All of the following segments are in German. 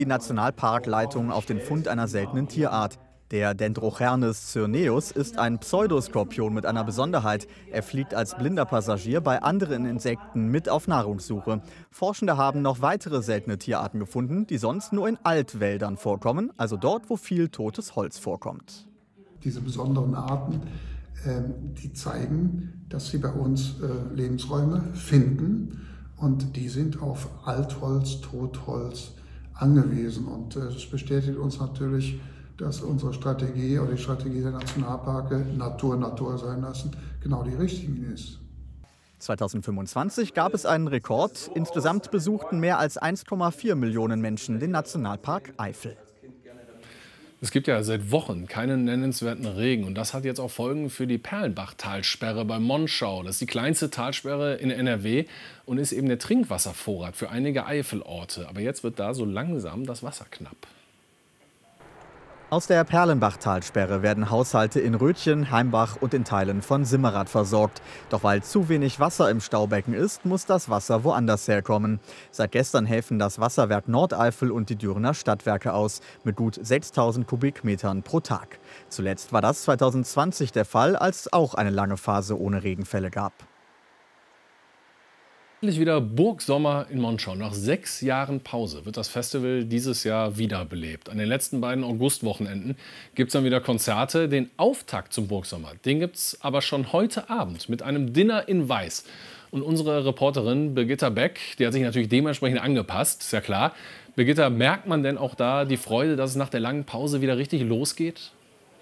Die Nationalparkleitung auf den Fund einer seltenen Tierart. Der Dendrochernis cyrneus ist ein Pseudoskorpion mit einer Besonderheit. Er fliegt als blinder Passagier bei anderen Insekten mit auf Nahrungssuche. Forschende haben noch weitere seltene Tierarten gefunden, die sonst nur in Altwäldern vorkommen, also dort, wo viel totes Holz vorkommt. Diese besonderen Arten, die zeigen, dass sie bei uns Lebensräume finden und die sind auf Altholz, Totholz angewiesen. Und das bestätigt uns natürlich, dass unsere Strategie oder die Strategie der Nationalparke Natur Natur sein lassen, genau die richtige ist. 2025 gab es einen Rekord. Insgesamt besuchten mehr als 1,4 Millionen Menschen den Nationalpark Eifel. Es gibt ja seit Wochen keinen nennenswerten Regen und das hat jetzt auch Folgen für die Perlenbach-Talsperre bei Monschau. Das ist die kleinste Talsperre in NRW und ist eben der Trinkwasservorrat für einige Eifelorte. Aber jetzt wird da so langsam das Wasser knapp. Aus der Perlenbach-Talsperre werden Haushalte in Rötchen, Heimbach und in Teilen von Simmerath versorgt. Doch weil zu wenig Wasser im Staubecken ist, muss das Wasser woanders herkommen. Seit gestern helfen das Wasserwerk Nordeifel und die Dürener Stadtwerke aus, mit gut 6.000 Kubikmetern pro Tag. Zuletzt war das 2020 der Fall, als es auch eine lange Phase ohne Regenfälle gab. Endlich wieder Burgsommer in Monschau. Nach 6 Jahren Pause wird das Festival dieses Jahr wiederbelebt. An den letzten beiden Augustwochenenden gibt es dann wieder Konzerte. Den Auftakt zum Burgsommer, den gibt es aber schon heute Abend mit einem Dinner in Weiß. Und unsere Reporterin Birgitta Beck, die hat sich natürlich dementsprechend angepasst, ist ja klar. Birgitta, merkt man denn auch da die Freude, dass es nach der langen Pause wieder richtig losgeht?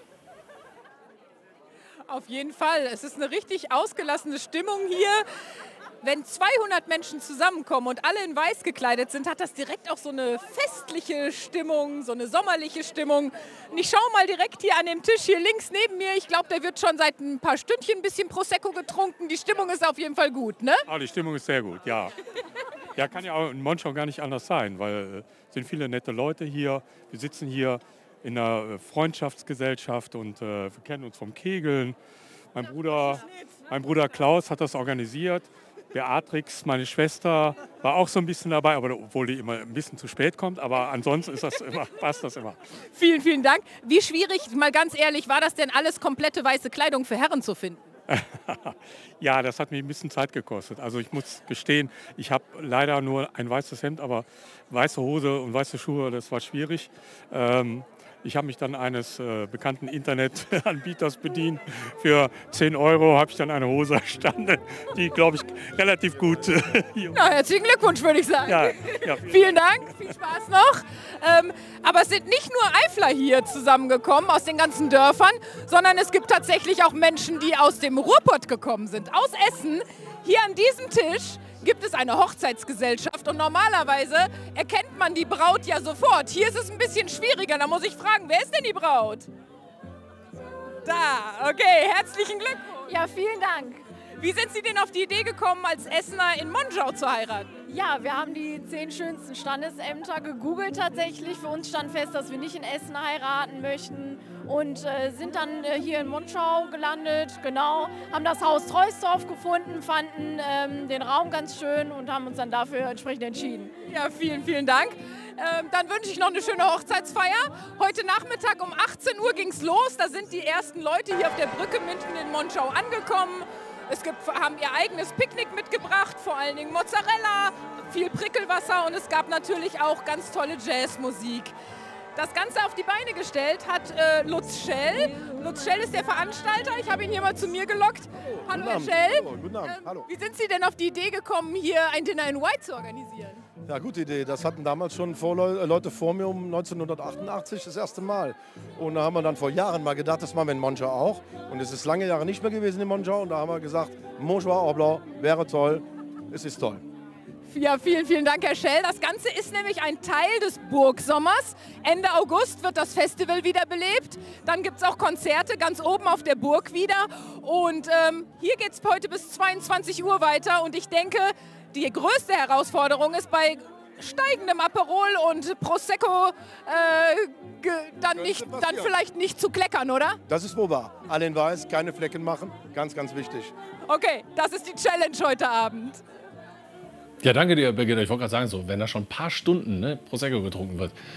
Auf jeden Fall. Es ist eine richtig ausgelassene Stimmung hier. Wenn 200 Menschen zusammenkommen und alle in weiß gekleidet sind, hat das direkt auch so eine festliche Stimmung, so eine sommerliche Stimmung. Und ich schaue mal direkt hier an dem Tisch hier links neben mir. Ich glaube, der wird schon seit ein paar Stündchen ein bisschen Prosecco getrunken. Die Stimmung ist auf jeden Fall gut, ne? Ah, die Stimmung ist sehr gut, ja. Ja, kann ja auch in Monschau gar nicht anders sein, weil es sind viele nette Leute hier. Wir sitzen hier in einer Freundschaftsgesellschaft und wir kennen uns vom Kegeln. Mein Bruder Klaus hat das organisiert. Beatrix, meine Schwester, war auch so ein bisschen dabei, aber obwohl die immer ein bisschen zu spät kommt. Aber ansonsten passt das immer. Vielen, vielen Dank. Wie schwierig, mal ganz ehrlich, war das denn alles komplette weiße Kleidung für Herren zu finden? Ja, das hat mir ein bisschen Zeit gekostet. Also ich muss gestehen, ich habe leider nur ein weißes Hemd, aber weiße Hose und weiße Schuhe, das war schwierig. Ich habe mich dann eines bekannten Internetanbieters bedient. Für 10 € habe ich dann eine Hose erstanden, die, glaube ich, relativ gut hier. Ja, herzlichen Glückwunsch, würde ich sagen. Ja, vielen Dank, viel Spaß noch. Aber es sind nicht nur Eifler hier zusammengekommen aus den ganzen Dörfern, sondern es gibt tatsächlich auch Menschen, die aus dem Ruhrpott gekommen sind, aus Essen. Hier an diesem Tisch gibt es eine Hochzeitsgesellschaft und normalerweise erkennt man die Braut ja sofort. Hier ist es ein bisschen schwieriger, da muss ich fragen, wer ist denn die Braut? Da, okay, herzlichen Glückwunsch. Ja, vielen Dank. Wie sind Sie denn auf die Idee gekommen, als Essener in Monschau zu heiraten? Ja, wir haben die 10 schönsten Standesämter gegoogelt tatsächlich. Für uns stand fest, dass wir nicht in Essen heiraten möchten und sind dann hier in Monschau gelandet, genau, haben das Haus Treusdorf gefunden, fanden den Raum ganz schön und haben uns dann dafür entsprechend entschieden. Ja, vielen, vielen Dank. Dann wünsche ich noch eine schöne Hochzeitsfeier. Heute Nachmittag um 18 Uhr ging es los. Da sind die ersten Leute hier auf der Brücke mitten in Monschau angekommen. Haben ihr eigenes Picknick mitgebracht, vor allen Dingen Mozzarella, viel Prickelwasser und es gab natürlich auch ganz tolle Jazzmusik. Das Ganze auf die Beine gestellt hat Lutz Schell. Lutz Schell ist der Veranstalter. Ich habe ihn hier mal zu mir gelockt. Hallo, Herr Schell. Guten Abend. Hallo. Wie sind Sie denn auf die Idee gekommen, hier ein Dinner in White zu organisieren? Ja, gute Idee. Das hatten damals schon Leute vor mir um 1988 das erste Mal. Und da haben wir dann vor Jahren mal gedacht, das machen wir in Monschau auch. Und es ist lange Jahre nicht mehr gewesen in Monschau. Und da haben wir gesagt, Monschau auch blau, wäre toll. Es ist toll. Ja, vielen, vielen Dank, Herr Schell. Das Ganze ist nämlich ein Teil des Burgsommers. Ende August wird das Festival wiederbelebt. Dann gibt es auch Konzerte ganz oben auf der Burg wieder. Und hier geht es heute bis 22 Uhr weiter. Und ich denke, die größte Herausforderung ist bei steigendem Aperol und Prosecco dann vielleicht nicht zu kleckern, oder? Das ist wohl wahr. Alle in weiß, keine Flecken machen. Ganz, ganz wichtig. Okay, das ist die Challenge heute Abend. Ja, danke dir, Birgitta. Ich wollte gerade sagen, so, wenn da schon ein paar Stunden Prosecco getrunken wird,